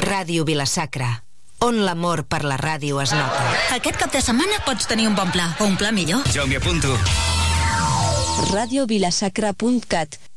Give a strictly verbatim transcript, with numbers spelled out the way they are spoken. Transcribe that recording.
Ràdio Vila-sacra, on l'amor per la ràdio es nota. Aquest cap de setmana pots tenir un bon pla, o un pla millor. Jo m'hi apunto. radio vilasacra punt cat